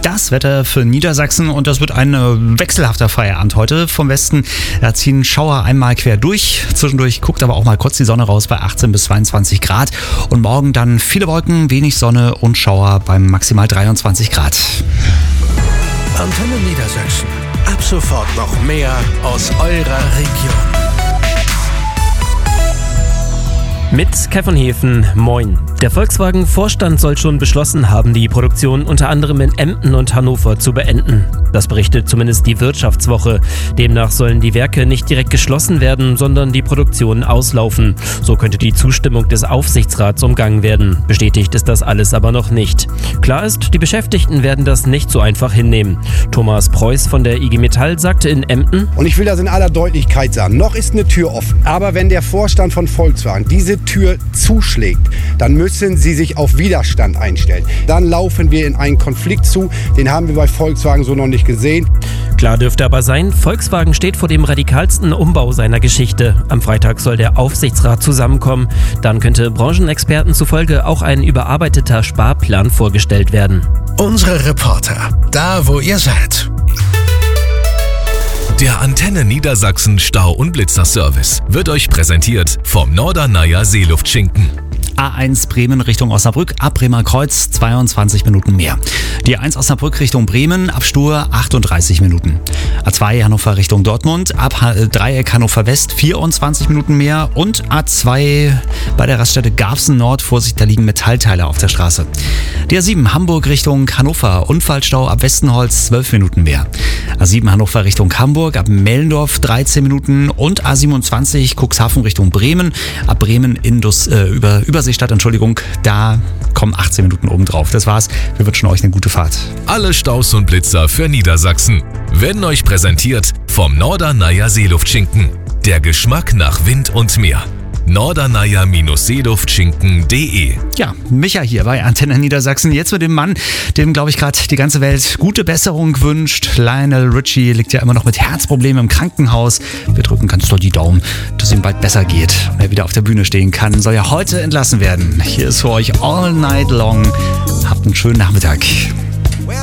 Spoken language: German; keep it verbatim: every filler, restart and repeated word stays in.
das Wetter für Niedersachsen und das wird ein wechselhafter Feierabend heute. Vom Westen da ziehen Schauer einmal quer durch. Zwischendurch guckt aber auch mal kurz die Sonne raus bei achtzehn bis zweiundzwanzig Grad. Und morgen dann viele Wolken, wenig Sonne und Schauer beim maximal dreiundzwanzig Grad. Antenne Niedersachsen. Ab sofort noch mehr aus eurer Region. Mit Kai von Hefen, moin. Der Volkswagen-Vorstand soll schon beschlossen haben, die Produktion unter anderem in Emden und Hannover zu beenden. Das berichtet zumindest die Wirtschaftswoche. Demnach sollen die Werke nicht direkt geschlossen werden, sondern die Produktion auslaufen. So könnte die Zustimmung des Aufsichtsrats umgangen werden. Bestätigt ist das alles aber noch nicht. Klar ist, die Beschäftigten werden das nicht so einfach hinnehmen. Thomas Preuß von der I G Metall sagte in Emden: Und ich will das in aller Deutlichkeit sagen, noch ist eine Tür offen. Aber wenn der Vorstand von Volkswagen diese Tür zuschlägt, dann müssen sie sich auf Widerstand einstellen. Dann laufen wir in einen Konflikt zu, den haben wir bei Volkswagen so noch nicht gesehen. Klar dürfte aber sein, Volkswagen steht vor dem radikalsten Umbau seiner Geschichte. Am Freitag soll der Aufsichtsrat zusammenkommen. Dann könnte Branchenexperten zufolge auch ein überarbeiteter Sparplan vorgestellt werden. Unsere Reporter, da wo ihr seid. Der Antenne Niedersachsen Stau- und Blitzerservice wird euch präsentiert vom Norderneier Seeluftschinken. A eins Bremen Richtung Osnabrück, ab Bremer Kreuz zweiundzwanzig Minuten mehr. Die A eins Osnabrück Richtung Bremen, ab Stur achtunddreißig Minuten. A zwei Hannover Richtung Dortmund, ab Dreieck Hannover West vierundzwanzig Minuten mehr. Und A zwei bei der Raststätte Garbsen Nord, Vorsicht, da liegen Metallteile auf der Straße. Die A sieben Hamburg Richtung Hannover, Unfallstau ab Westenholz zwölf Minuten mehr. A sieben Hannover Richtung Hamburg, ab Mellendorf dreizehn Minuten. Und A siebenundzwanzig Cuxhaven Richtung Bremen, ab Bremen Indus, äh, über Überseestadt, Entschuldigung, da kommen achtzehn Minuten oben drauf. Das war's. Wir wünschen euch eine gute Fahrt. Alle Staus und Blitzer für Niedersachsen werden euch präsentiert vom Norderneier Seeluftschinken. Der Geschmack nach Wind und Meer. norderneier Seeluftschinken punkt de. Ja, Micha hier bei Antenne Niedersachsen. Jetzt mit dem Mann, dem, glaube ich, gerade die ganze Welt gute Besserung wünscht. Lionel Richie liegt ja immer noch mit Herzproblemen im Krankenhaus. Wir drücken ganz doll die Daumen, dass es ihm bald besser geht und er wieder auf der Bühne stehen kann. Soll ja heute entlassen werden. Hier ist für euch All Night Long. Habt einen schönen Nachmittag.